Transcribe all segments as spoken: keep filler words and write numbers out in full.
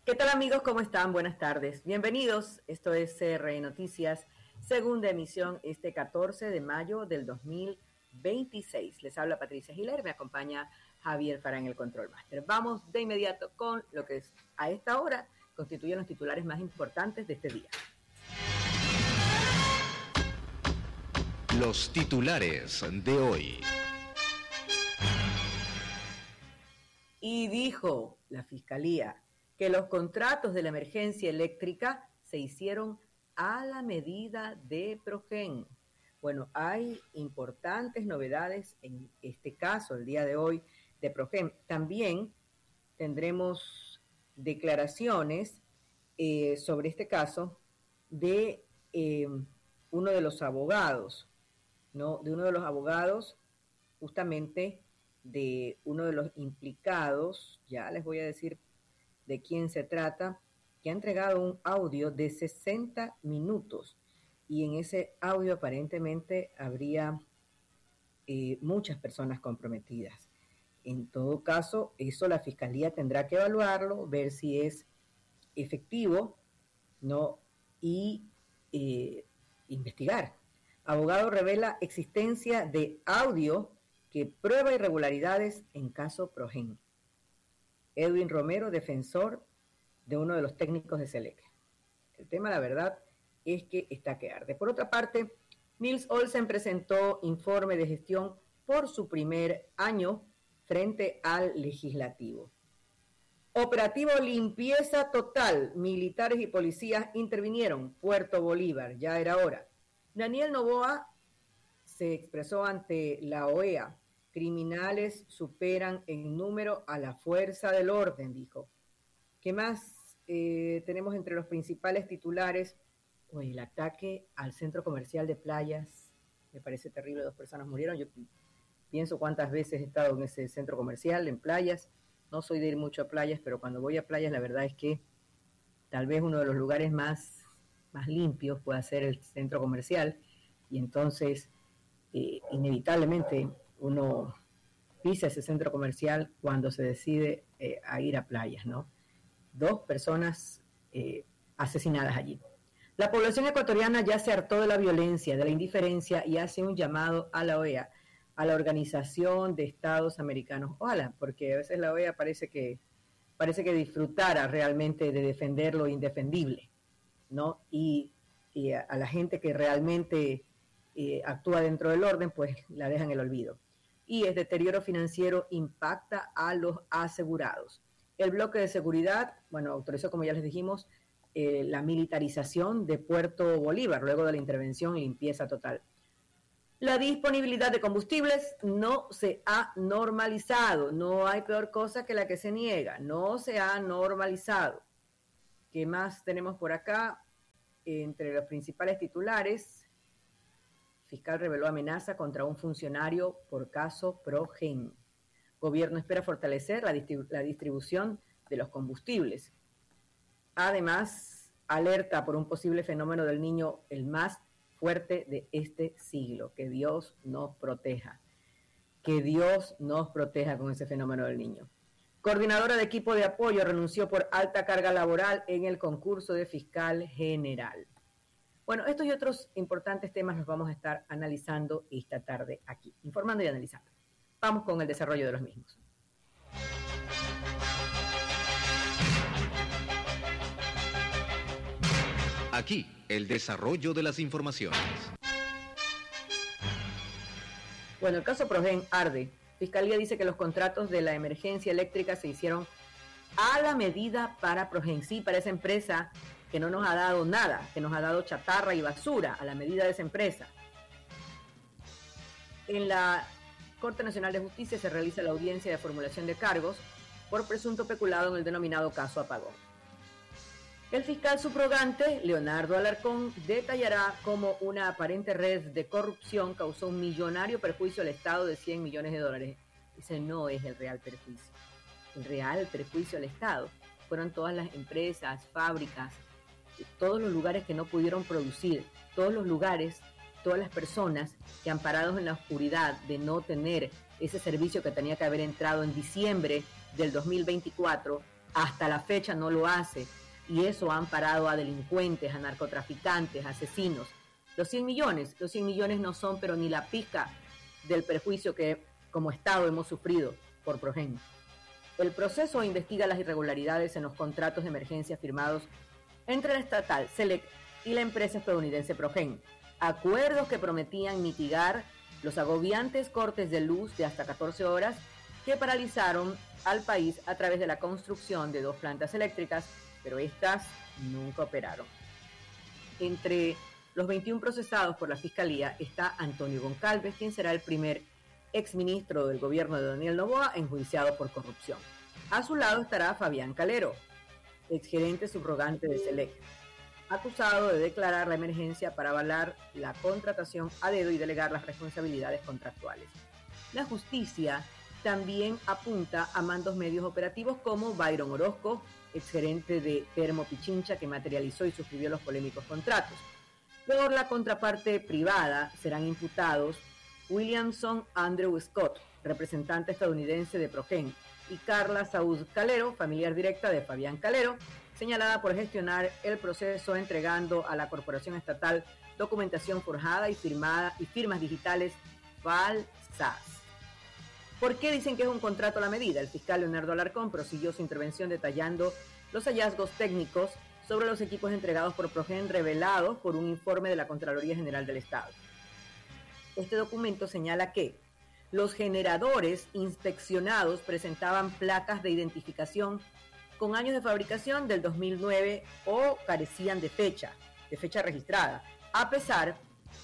¿Qué tal amigos? ¿Cómo están? Buenas tardes. Bienvenidos. Esto es C R Noticias, segunda emisión este catorce de mayo del dos mil veintiséis. Les habla Patricia Giler, me acompaña Javier Farah en el Control Master. Vamos de inmediato con lo que es, a esta hora constituyen los titulares más importantes de este día. Los titulares de hoy. Y dijo la Fiscalía que los contratos de la emergencia eléctrica se hicieron a la medida de Progen. Bueno, hay importantes novedades en este caso, el día de hoy, de Progen. También tendremos declaraciones eh, sobre este caso de eh, uno de los abogados, ¿no? De uno de los abogados, justamente de uno de los implicados, ya les voy a decir de quién se trata, que ha entregado un audio de sesenta minutos y en ese audio aparentemente habría eh, muchas personas comprometidas. En todo caso, eso la Fiscalía tendrá que evaluarlo, ver si es efectivo, ¿no? Y eh, investigar. Abogado revela existencia de audio que prueba irregularidades en caso Progen. Edwin Romero, defensor de uno de los técnicos de Selec. El tema, la verdad, es que está que arde. Por otra parte, Nils Olsen presentó informe de gestión por su primer año frente al legislativo. Operativo limpieza total. Militares y policías intervinieron. Puerto Bolívar, ya era hora. Daniel Noboa se expresó ante la O E A. Criminales superan en número a la fuerza del orden, dijo. ¿Qué más eh, tenemos entre los principales titulares? Pues el ataque al centro comercial de Playas, me parece terrible, dos personas murieron. Yo pienso cuántas veces he estado en ese centro comercial, en Playas. No soy de ir mucho a Playas, pero cuando voy a Playas la verdad es que tal vez uno de los lugares más, más limpios pueda ser el centro comercial, y entonces eh, inevitablemente uno pisa ese centro comercial cuando se decide eh, a ir a Playas, ¿no? Dos personas eh, asesinadas allí. La población ecuatoriana ya se hartó de la violencia, de la indiferencia y hace un llamado a la O E A, a la Organización de Estados Americanos. Ojalá, porque a veces la O E A parece que, parece que disfrutara realmente de defender lo indefendible, ¿no? Y, y a, a la gente que realmente eh, actúa dentro del orden, pues la deja en el olvido. Y el deterioro financiero impacta a los asegurados. El bloque de seguridad, bueno, autorizó, como ya les dijimos, eh, la militarización de Puerto Bolívar, luego de la intervención y limpieza total. La disponibilidad de combustibles no se ha normalizado. No hay peor cosa que la que se niega. No se ha normalizado. ¿Qué más tenemos por acá? Entre los principales titulares, fiscal reveló amenaza contra un funcionario por caso Progen. Gobierno espera fortalecer la, distribu- la distribución de los combustibles. Además, alerta por un posible fenómeno del niño, el más fuerte de este siglo. Que Dios nos proteja. Que Dios nos proteja con ese fenómeno del niño. Coordinadora de equipo de apoyo renunció por alta carga laboral en el concurso de fiscal general. Bueno, estos y otros importantes temas los vamos a estar analizando esta tarde aquí, informando y analizando. Vamos con el desarrollo de los mismos. Aquí, el desarrollo de las informaciones. Bueno, el caso Progen arde. Fiscalía dice que los contratos de la emergencia eléctrica se hicieron a la medida para Progen. Sí, para esa empresa que no nos ha dado nada, que nos ha dado chatarra y basura, a la medida de esa empresa. En la Corte Nacional de Justicia se realiza la audiencia de formulación de cargos por presunto peculado en el denominado caso Apagón. El fiscal subrogante, Leonardo Alarcón, detallará cómo una aparente red de corrupción causó un millonario perjuicio al Estado de cien millones de dólares. Ese no es el real perjuicio. El real perjuicio al Estado fueron todas las empresas, fábricas, todos los lugares que no pudieron producir, todos los lugares, todas las personas que, amparados en la oscuridad de no tener ese servicio que tenía que haber entrado en diciembre del dos mil veinticuatro, hasta la fecha no lo hace, y eso han parado a delincuentes, a narcotraficantes, a asesinos. Los cien millones, los cien millones no son pero ni la pizca del perjuicio que como Estado hemos sufrido por Progen. El proceso investiga las irregularidades en los contratos de emergencia firmados entre la estatal Select y la empresa estadounidense Progen, acuerdos que prometían mitigar los agobiantes cortes de luz de hasta catorce horas que paralizaron al país a través de la construcción de dos plantas eléctricas, pero estas nunca operaron. Entre los veintiún procesados por la Fiscalía está Antonio Goncalves, quien será el primer exministro del gobierno de Daniel Noboa enjuiciado por corrupción. A su lado estará Fabián Calero, exgerente subrogante de Select, acusado de declarar la emergencia para avalar la contratación a dedo y delegar las responsabilidades contractuales. La justicia también apunta a mandos medios operativos como Byron Orozco, exgerente de Termo Pichincha, que materializó y suscribió los polémicos contratos. Por la contraparte privada serán imputados Williamson Andrew Scott, representante estadounidense de Progen, y Carla Saúd Calero, familiar directa de Fabián Calero, señalada por gestionar el proceso entregando a la corporación estatal documentación forjada y firmada y firmas digitales falsas. ¿Por qué dicen que es un contrato a la medida? El fiscal Leonardo Alarcón prosiguió su intervención detallando los hallazgos técnicos sobre los equipos entregados por Progen revelados por un informe de la Contraloría General del Estado. Este documento señala que los generadores inspeccionados presentaban placas de identificación con años de fabricación del dos mil nueve o carecían de fecha, de fecha registrada, a pesar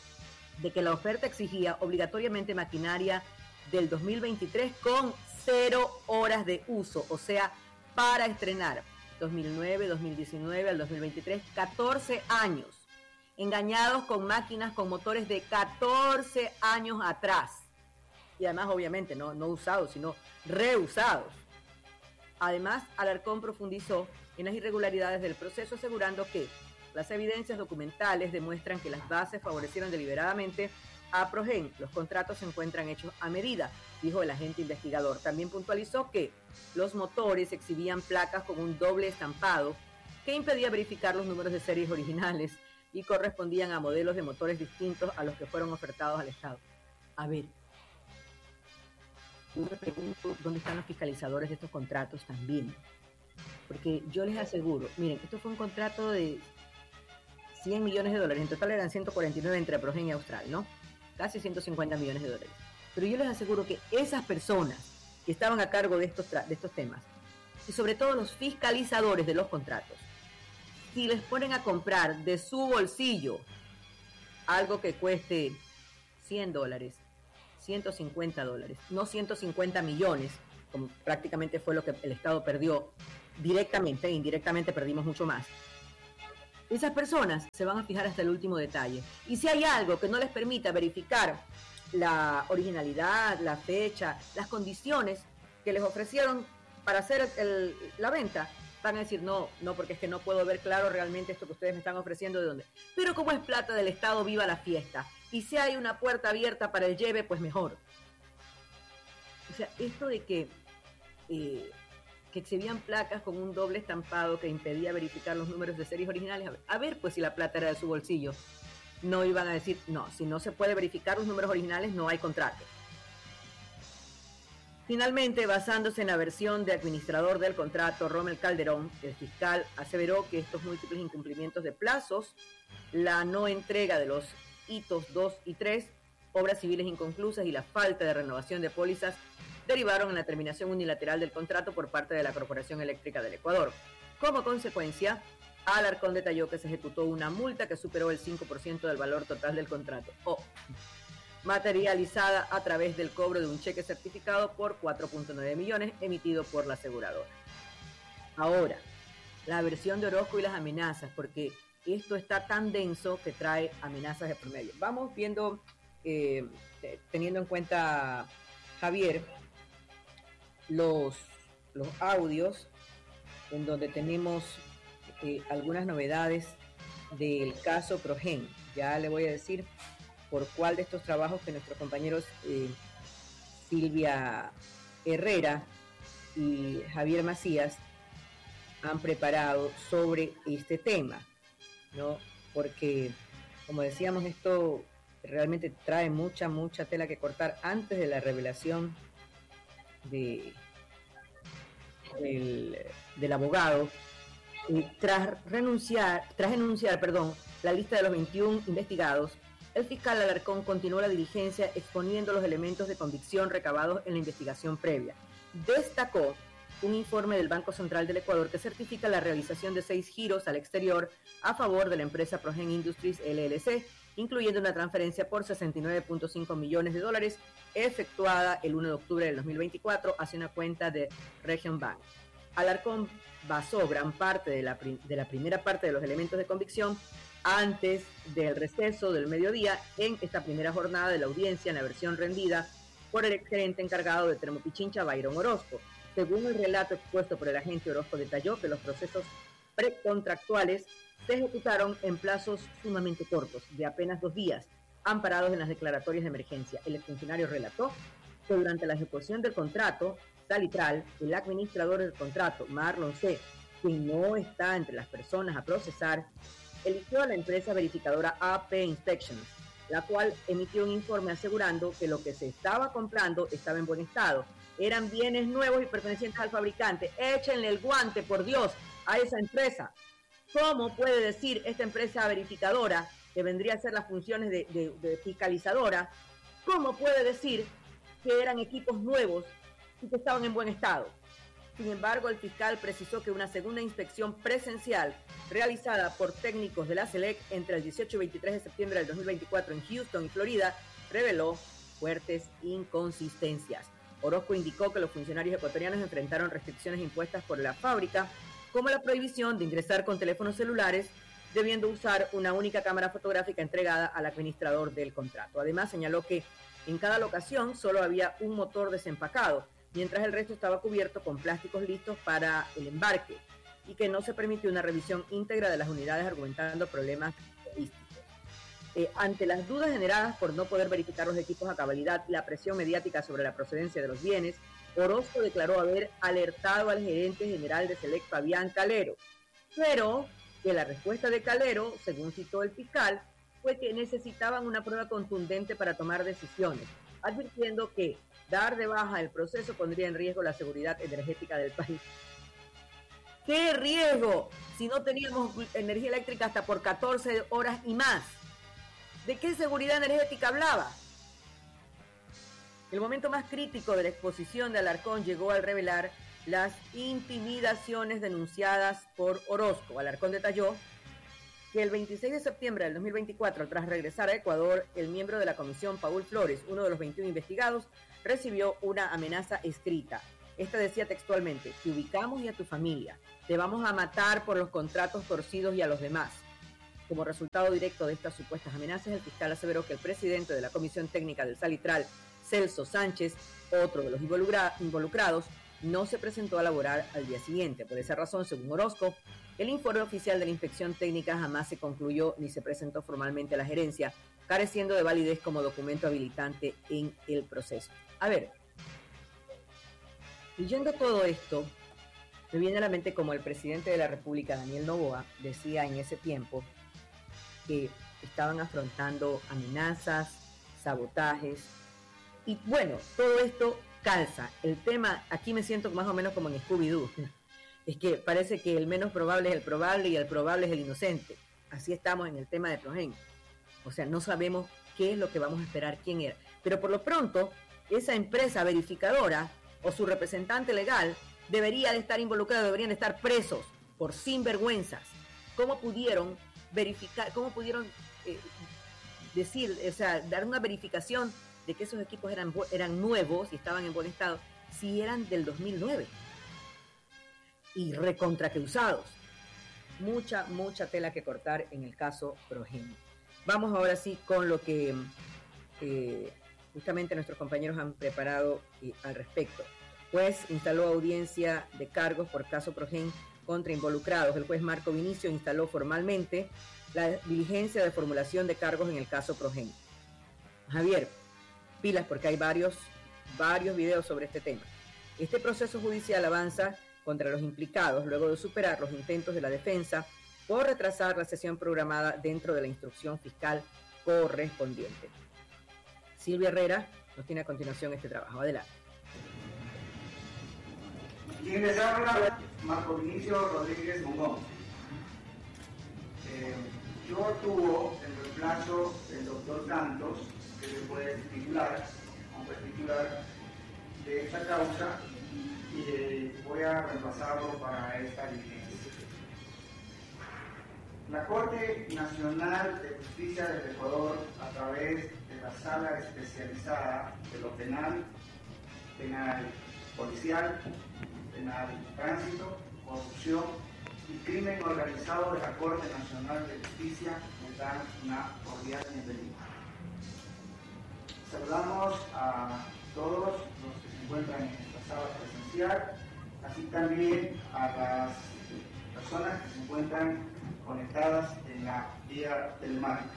de que la oferta exigía obligatoriamente maquinaria del dos mil veintitrés con cero horas de uso, o sea, para estrenar dos mil nueve, dos mil diecinueve al dos mil veintitrés, catorce años, engañados con máquinas con motores de catorce años atrás, y además obviamente no, no usados, sino reusados. Además, Alarcón profundizó en las irregularidades del proceso, asegurando que las evidencias documentales demuestran que las bases favorecieron deliberadamente a Progen. Los contratos se encuentran hechos a medida, dijo el agente investigador. También puntualizó que los motores exhibían placas con un doble estampado que impedía verificar los números de series originales y correspondían a modelos de motores distintos a los que fueron ofertados al Estado. A ver, yo me pregunto dónde están los fiscalizadores de estos contratos también, porque yo les aseguro, miren, esto fue un contrato de cien millones de dólares, en total eran ciento cuarenta y nueve entre Progen y Austral, ¿no? Casi ciento cincuenta millones de dólares. Pero yo les aseguro que esas personas que estaban a cargo de estos, tra- de estos temas, y sobre todo los fiscalizadores de los contratos, si les ponen a comprar de su bolsillo algo que cueste cien dólares, ciento cincuenta dólares, no ciento cincuenta millones, como prácticamente fue lo que el Estado perdió directamente, e indirectamente perdimos mucho más. Esas personas se van a fijar hasta el último detalle. Y si hay algo que no les permita verificar la originalidad, la fecha, las condiciones que les ofrecieron para hacer el, la venta, van a decir no, no, porque es que no puedo ver claro realmente esto que ustedes me están ofreciendo de dónde. Pero como es plata del Estado, viva la fiesta. Y si hay una puerta abierta para el lleve, pues mejor. O sea, esto de que... Eh, que exhibían placas con un doble estampado que impedía verificar los números de series originales. A ver, a ver, pues si la plata era de su bolsillo, no iban a decir, no, si no se puede verificar los números originales, no hay contrato. Finalmente, basándose en la versión de administrador del contrato, Rommel Calderón, el fiscal aseveró que estos múltiples incumplimientos de plazos, la no entrega de los hitos dos y tres, obras civiles inconclusas y la falta de renovación de pólizas derivaron en la terminación unilateral del contrato por parte de la Corporación Eléctrica del Ecuador. Como consecuencia, Alarcón detalló que se ejecutó una multa que superó el cinco por ciento del valor total del contrato, o materializada a través del cobro de un cheque certificado por cuatro punto nueve millones emitido por la aseguradora. Ahora, la versión de Orozco y las amenazas, porque esto está tan denso que trae amenazas de promedio. Vamos viendo, eh, teniendo en cuenta, Javier, Los, los audios en donde tenemos eh, algunas novedades del caso Progen. Ya le voy a decir por cuál de estos trabajos que nuestros compañeros eh, Silvia Herrera y Javier Macías han preparado sobre este tema, ¿no? Porque, como decíamos, esto realmente trae mucha, mucha tela que cortar antes de la revelación de, del, del abogado. Y tras renunciar, tras enunciar, perdón, la lista de los veintiún investigados, el fiscal Alarcón continuó la diligencia exponiendo los elementos de convicción recabados en la investigación previa. Destacó un informe del Banco Central del Ecuador que certifica la realización de seis giros al exterior a favor de la empresa Progen Industries L L C, incluyendo una transferencia por sesenta y nueve punto cinco millones de dólares efectuada el uno de octubre del dos mil veinticuatro hacia una cuenta de Region Bank. Alarcón basó gran parte de la, de la primera parte de los elementos de convicción antes del receso del mediodía en esta primera jornada de la audiencia en la versión rendida por el gerente encargado de Termopichincha, Byron Orozco. Según el relato expuesto por el agente Orozco, detalló que los procesos precontractuales se ejecutaron en plazos sumamente cortos, de apenas dos días, amparados en las declaratorias de emergencia. El exfuncionario relató que durante la ejecución del contrato Salitral, el administrador del contrato, Marlon C., quien no está entre las personas a procesar, eligió a la empresa verificadora A P Inspections, la cual emitió un informe asegurando que lo que se estaba comprando estaba en buen estado. Eran bienes nuevos y pertenecientes al fabricante. Échenle el guante, por Dios, a esa empresa. ¿Cómo puede decir esta empresa verificadora, que vendría a ser las funciones de, de, de fiscalizadora, cómo puede decir que eran equipos nuevos y que estaban en buen estado? Sin embargo, el fiscal precisó que una segunda inspección presencial realizada por técnicos de la SELEC entre el dieciocho y veintitrés de septiembre del dos mil veinticuatro en Houston y Florida reveló fuertes inconsistencias. Orozco indicó que los funcionarios ecuatorianos enfrentaron restricciones impuestas por la fábrica, como la prohibición de ingresar con teléfonos celulares, debiendo usar una única cámara fotográfica entregada al administrador del contrato. Además, señaló que en cada locación solo había un motor desempacado, mientras el resto estaba cubierto con plásticos listos para el embarque, y que no se permitió una revisión íntegra de las unidades, argumentando problemas logísticos. Eh, ante las dudas generadas por no poder verificar los equipos a cabalidad y la presión mediática sobre la procedencia de los bienes, Orozco declaró haber alertado al gerente general de SELEC, Fabián Calero, pero que la respuesta de Calero, según citó el fiscal, fue que necesitaban una prueba contundente para tomar decisiones, advirtiendo que dar de baja el proceso pondría en riesgo la seguridad energética del país. ¿Qué riesgo si no teníamos energía eléctrica hasta por catorce horas y más? ¿De qué seguridad energética hablaba? El momento más crítico de la exposición de Alarcón llegó al revelar las intimidaciones denunciadas por Orozco. Alarcón detalló que el veintiséis de septiembre del dos mil veinticuatro, tras regresar a Ecuador, el miembro de la comisión, Paul Flores, uno de los veintiún investigados, recibió una amenaza escrita. Esta decía textualmente: te ubicamos y a tu familia, te vamos a matar por los contratos torcidos y a los demás. Como resultado directo de estas supuestas amenazas, el fiscal aseveró que el presidente de la Comisión Técnica del Salitral, Celso Sánchez, otro de los involucra- involucrados, no se presentó a laborar al día siguiente. Por esa razón, según Orozco, el informe oficial de la inspección técnica jamás se concluyó ni se presentó formalmente a la gerencia, careciendo de validez como documento habilitante en el proceso. A ver, leyendo todo esto, me viene a la mente como el presidente de la República, Daniel Noboa, decía en ese tiempo que estaban afrontando amenazas, sabotajes, y bueno, todo esto calza. El tema, aquí me siento más o menos como en Scooby-Doo, es que parece que el menos probable es el probable y el probable es el inocente. Así estamos en el tema de Progen. O sea, no sabemos qué es lo que vamos a esperar, quién era. Pero por lo pronto, esa empresa verificadora o su representante legal debería de estar involucrado, deberían de estar presos por sinvergüenzas. ¿Cómo pudieron verificar, cómo pudieron eh, decir, o sea, dar una verificación de que esos equipos eran, eran nuevos y estaban en buen estado, si eran del dos mil nueve y recontra que usados? Mucha, mucha tela que cortar en el caso Progen. Vamos ahora sí con lo que eh, justamente nuestros compañeros han preparado eh, al respecto. Juez instaló audiencia de cargos por caso Progen contra involucrados. El juez Marco Vinicio instaló formalmente la diligencia de formulación de cargos en el caso Progen. Javier, pilas porque hay varios, varios videos sobre este tema. Este proceso judicial avanza contra los implicados luego de superar los intentos de la defensa por retrasar la sesión programada dentro de la instrucción fiscal correspondiente. Silvia Herrera nos tiene a continuación este trabajo. Adelante. Quien les habla, Marco Vinicio Rodríguez Mongón. Eh, yo actúo en reemplazo del doctor Cantos, que se fue titular, aunque es titular de esta causa, y eh, voy a reemplazarlo para esta diligencia. La Corte Nacional de Justicia del Ecuador, a través de la Sala Especializada de lo Penal, Penal Policial, Penal Tránsito, Corrupción y Crimen Organizado de la Corte Nacional de Justicia, me dan una cordial bienvenida. Saludamos a todos los que se encuentran en esta sala presencial, así también a las personas que se encuentran conectadas en la vía telemática.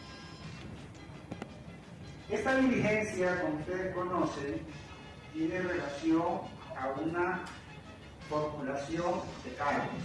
Esta diligencia, como ustedes conocen, tiene relación a una formulación de cargos.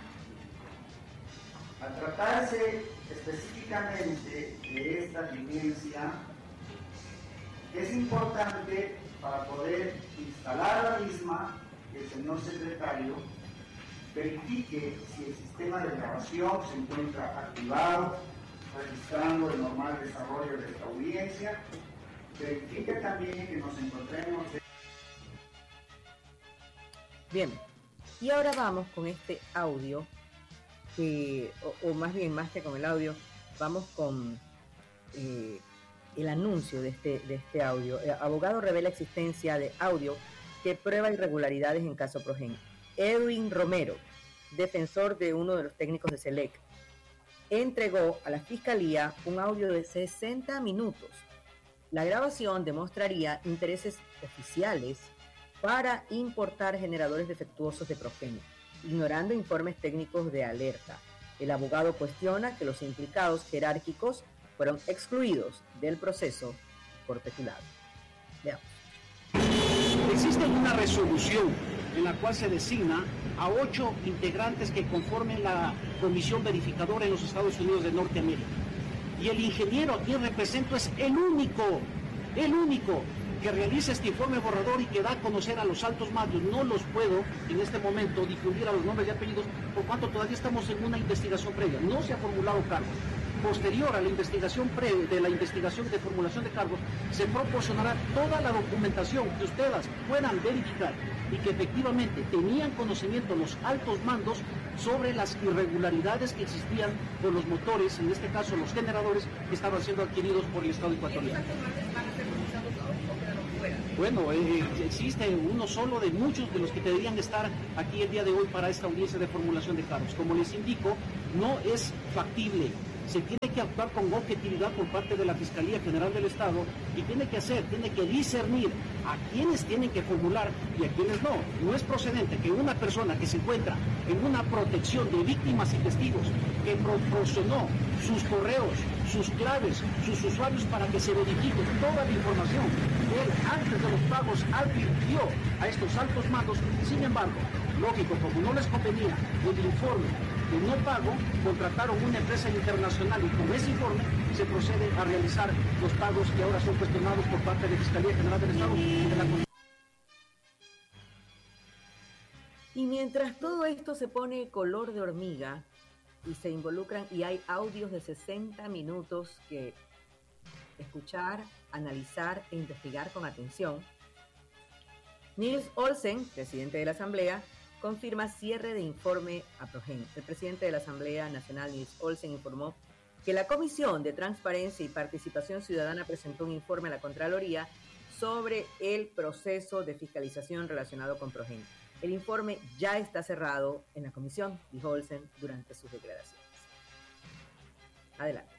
Al tratarse específicamente de esta diligencia, es importante para poder instalar la misma que el señor secretario verifique si el sistema de grabación se encuentra activado, registrando el normal desarrollo de esta audiencia, verifique también que nos encontremos... De... Bien, y ahora vamos con este audio, que, o, o más bien, más que con el audio, vamos con eh, el anuncio de este, de este audio. El abogado revela existencia de audio que prueba irregularidades en caso Progen. Edwin Romero, defensor de uno de los técnicos de SELEC, entregó a la Fiscalía un audio de sesenta minutos. La grabación demostraría intereses oficiales para importar generadores defectuosos de Progen, ignorando informes técnicos de alerta. El abogado cuestiona que los implicados jerárquicos fueron excluidos del proceso por peculado. Veamos. Existe una resolución en la cual se designa a ocho integrantes que conformen la comisión verificadora en los Estados Unidos de Norteamérica. Y el ingeniero a quien represento es el único, el único que realiza este informe borrador y que da a conocer a los altos mandos. No los puedo en este momento difundir a los nombres y apellidos, por cuanto todavía estamos en una investigación previa. No se ha formulado cargos. Posterior a la investigación pre, de la investigación de formulación de cargos, se proporcionará toda la documentación que ustedes puedan verificar y que efectivamente tenían conocimiento los altos mandos sobre las irregularidades que existían con los motores, en este caso los generadores, que estaban siendo adquiridos por el Estado ecuatoriano. Bueno, eh, existe uno solo de muchos de los que deberían estar aquí el día de hoy para esta audiencia de formulación de cargos. Como les indico, no es factible. Se tiene que actuar con objetividad por parte de la Fiscalía General del Estado y tiene que hacer, tiene que discernir a quienes tienen que formular y a quienes no. No es procedente que una persona que se encuentra en una protección de víctimas y testigos, que proporcionó sus correos, sus claves, sus usuarios para que se verifique toda la información, él antes de los pagos advirtió a estos altos mandos. Sin embargo, lógico, como no les convenía el informe de no pago, contrataron una empresa internacional y con ese informe se procede a realizar los pagos que ahora son cuestionados por parte de la Fiscalía General del Estado y de la... Y mientras todo esto se pone color de hormiga y se involucran y hay audios de sesenta minutos que escuchar, analizar e investigar con atención, Nils Olsen, presidente de la Asamblea, confirma cierre de informe a Progen. El presidente de la Asamblea Nacional, Nils Olsen, informó que la Comisión de Transparencia y Participación Ciudadana presentó un informe a la Contraloría sobre el proceso de fiscalización relacionado con Progen. El informe ya está cerrado en la comisión, dijo Olsen durante sus declaraciones. Adelante.